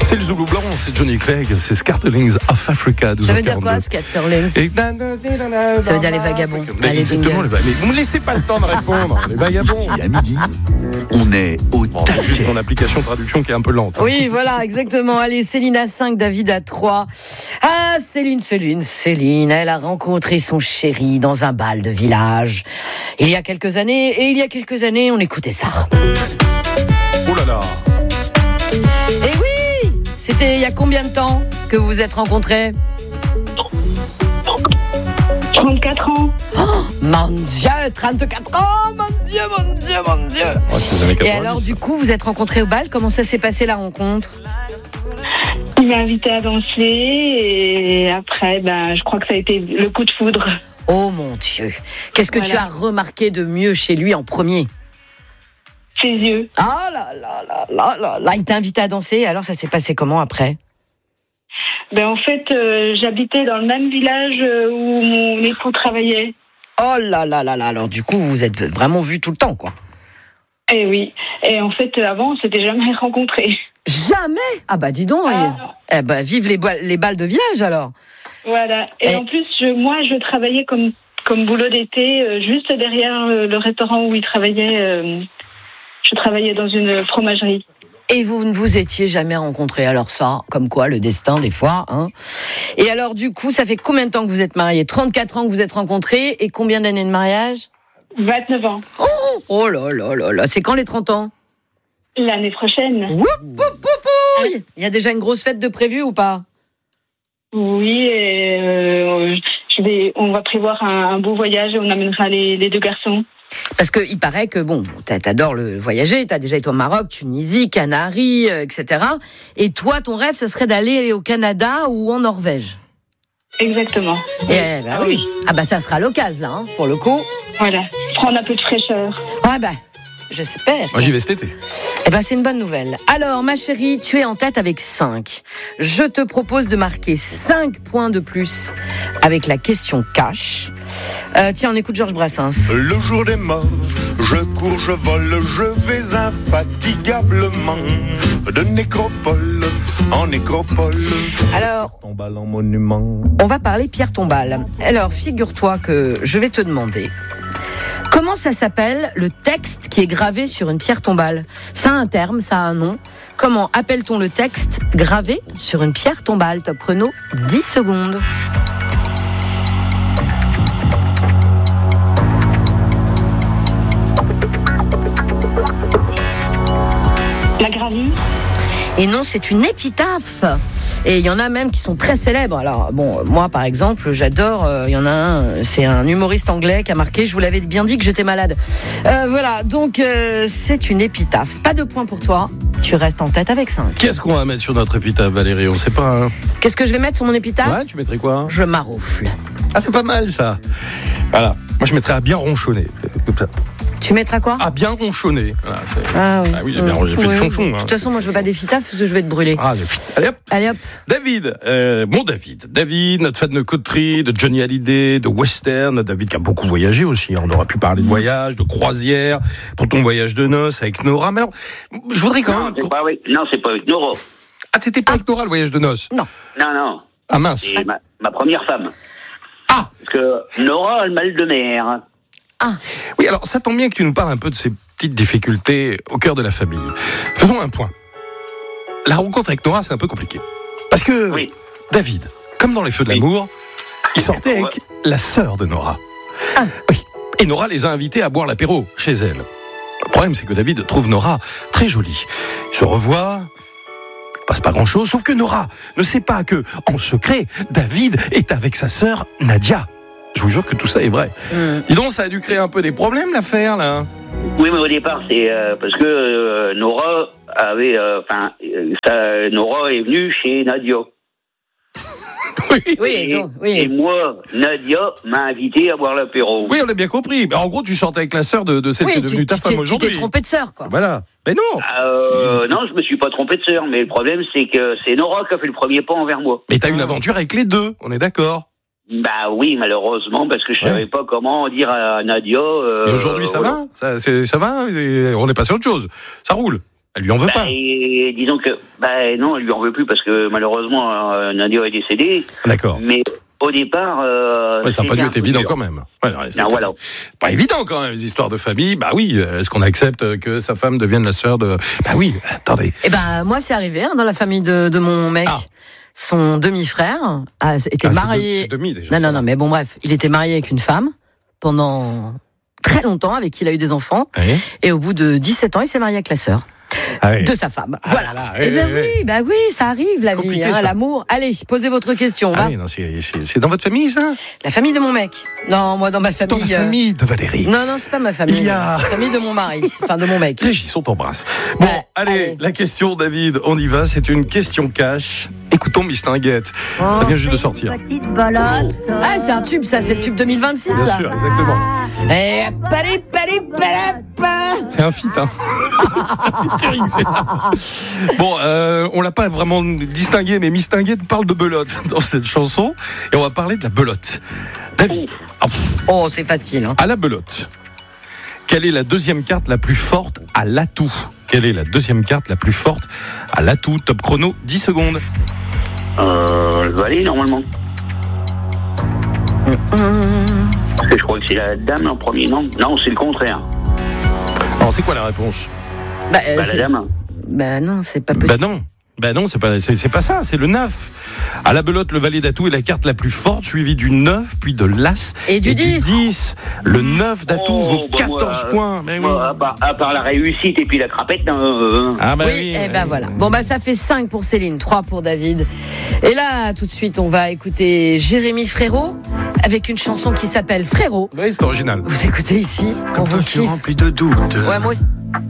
C'est le Zoulou blanc, c'est Johnny Clegg, c'est Scatterlings of Africa. Ça veut dire quoi, Scatterlings? Ça veut dire les vagabonds. Allez, exactement, mais vous me laissez pas le temps de répondre, les vagabonds. Ici, à midi, on est au C'est juste mon application de traduction qui est un peu lente. Oui, voilà, exactement. Allez, Céline à 5, David à 3. Ah, Céline, elle a rencontré son chéri dans un bal de village. Il y a quelques années, on écoutait ça. Oh là là. Et oui, c'était il y a combien de temps que vous vous êtes rencontrés? 34 ans. Oh, mon Dieu, 34 ans, mon Dieu. Oh, c'est les années 90. Et alors, du coup, vous êtes rencontrés au bal. Comment ça s'est passé, la rencontre? Il m'a invité à danser et après, je crois que ça a été le coup de foudre. Oh mon Dieu. Qu'est-ce que tu as remarqué de mieux chez lui en premier? Ses yeux. Ah là, il t'a invité à danser. Alors, ça s'est passé comment après? En fait, j'habitais dans le même village où mon époux travaillait. Oh là. Alors, du coup, vous vous êtes vraiment vus tout le temps, quoi. Eh oui. Et en fait, avant, on s'était jamais rencontrés. Jamais? Ah bah, dis donc. Vive les balles de village, alors. Voilà. Et en plus, moi, je travaillais comme boulot d'été, juste derrière le restaurant où il travaillait. Je travaillais dans une fromagerie. Et vous ne vous étiez jamais rencontrés. Alors ça, comme quoi, le destin, des fois. Hein. Et alors, du coup, ça fait combien de temps que vous êtes mariés? 34 ans que vous êtes rencontrés. Et combien d'années de mariage? 29 ans. Oh là. C'est quand les 30 ans? L'année prochaine. Il y a déjà une grosse fête de prévue ou pas? Oui, on va prévoir un beau voyage et on amènera les deux garçons. Parce qu'il paraît que, t'adores le voyager, t'as déjà été au Maroc, Tunisie, Canaries, etc. Et toi, ton rêve, ce serait d'aller au Canada ou en Norvège. Exactement. Oui. Ah bah ça sera l'occasion, là, hein, pour le coup. Voilà, prendre un peu de fraîcheur. Ouais, j'espère. Moi, j'y vais cet été. C'est une bonne nouvelle. Alors, ma chérie, tu es en tête avec 5. Je te propose de marquer 5 points de plus avec la question cash. Tiens, on écoute Georges Brassens. Le jour des morts, je cours, je vole, je vais infatigablement de nécropole en nécropole. Alors, Tombale en monument. on va parler Pierre Tombal. Alors, figure-toi que je vais te demander comment ça s'appelle le texte qui est gravé sur une pierre tombale. Ça a un terme, ça a un nom. Comment appelle-t-on le texte gravé sur une pierre tombale? Top chrono, 10 secondes. La gravure. Et non, c'est une épitaphe. Et il y en a même qui sont très célèbres. Alors, moi, par exemple, j'adore, il y en a un, c'est un humoriste anglais qui a marqué « Je vous l'avais bien dit que j'étais malade ». Voilà, donc c'est une épitaphe. Pas de points pour toi, tu restes en tête avec 5. Qu'est-ce qu'on va mettre sur notre épitaphe, Valérie? On sait pas, hein. Qu'est-ce que je vais mettre sur mon épitaphe? Ouais, tu mettrais quoi? Je maroufle. Ah, c'est pas mal, ça. Voilà. Moi, je mettrais à bien ronchonner. Tu mettras quoi? À bien ronchonner. Voilà, oui. J'ai bien j'ai fait le chonchon. De toute façon, moi, je veux pas d'épitaphe parce que je vais te brûler. Allez hop. David, David, notre fan de coterie, de Johnny Hallyday, de western. David qui a beaucoup voyagé aussi. On aurait pu parler de voyage, de croisière, pour ton voyage de noces avec Nora. Mais alors, je voudrais quand même. Non, c'est pas avec Nora. Ah, c'était pas avec Nora le voyage de noces? Non. Ah mince. C'est ma première femme. Ah. Parce que Nora a le mal de mer. Ah. Oui, alors ça tombe bien que tu nous parles un peu de ces petites difficultés au cœur de la famille. Faisons un point. La rencontre avec Nora, c'est un peu compliqué. Parce que David, comme dans Les Feux de l'amour, il sortait avec la sœur de Nora. Ah. Oui. Et Nora les a invités à boire l'apéro chez elle. Le problème, c'est que David trouve Nora très jolie. Ils se revoient, il ne passe pas grand-chose, sauf que Nora ne sait pas que, en secret, David est avec sa sœur Nadia. Je vous jure que tout ça est vrai. Dis donc, ça a dû créer un peu des problèmes, l'affaire, là. Oui, mais au départ, c'est parce que Nora avait... Nora est venue chez Nadia. Et moi, Nadia m'a invité à boire l'apéro. Oui, on a bien compris. Mais en gros, tu sortais avec la sœur de celle qui est devenue ta femme aujourd'hui. Tu t'es trompé de sœur, quoi. Voilà. Mais non. Non, je me suis pas trompé de sœur. Mais le problème, c'est que c'est Nora qui a fait le premier pas envers moi. Mais t'as une aventure avec les deux, on est d'accord? Oui, malheureusement, parce que je savais pas comment dire à Nadia. Et aujourd'hui, ça va? Ça va? On est passé à autre chose. Ça roule? Elle lui en veut pas. Et disons que, non, elle lui en veut plus parce que malheureusement, Nadia est décédée. D'accord. Mais au départ, ça n'a pas dû être évident quand même. Ouais, non, voilà. Pas évident quand même, les histoires de famille. Bah oui, est-ce qu'on accepte que sa femme devienne la sœur de... Bah oui, attendez. Eh ben, moi, c'est arrivé dans la famille de mon mec. Ah. Son demi-frère était marié... C'est demi déjà. Non, mais bon, bref. Il était marié avec une femme pendant très longtemps, avec qui il a eu des enfants. Oui. Et au bout de 17 ans, il s'est marié avec la sœur. De sa femme. Voilà. Oui, ça arrive, la vie, l'amour. Allez, posez votre question. Non, c'est dans votre famille, ça ? La famille de mon mec. Non, moi, dans ma famille. Dans la famille de Valérie. Non, c'est pas ma famille. C'est la famille de mon mari, enfin de mon mec. Régis, on t'embrasse. Bon, allez, la question, David, on y va. C'est une question cash. Écoutons Mistinguette. Ça vient juste de sortir. C'est un tube, ça. C'est le tube 2026, Bien sûr, exactement. C'est un feat, hein. Bon, on l'a pas vraiment distingué, mais Mistinguette parle de belote dans cette chanson, et on va parler de la belote. David. Oh, c'est facile. À la belote. Quelle est la deuxième carte la plus forte à l'atout ? Quelle est la deuxième carte la plus forte à l'atout ? Top chrono, 10 secondes. Le valet, normalement. Parce que je crois que c'est la dame en premier, non ? Non, c'est le contraire. Alors, c'est quoi la réponse ? La dame. Non, c'est pas possible. Non, c'est pas ça, c'est le 9. À la belote, le valet d'atout est la carte la plus forte, suivie du 9, puis de l'as et du 10. Le 9 d'atout vaut 14 points. Mais oui. À part la réussite et puis la crapette. Voilà. Bon, ça fait 5 pour Céline, 3 pour David. Et là, tout de suite, on va écouter Jérémy Frérot avec une chanson qui s'appelle Frérot. Oui, c'est original. Vous écoutez ici. Quand je suis rempli de doutes. Ouais, moi aussi.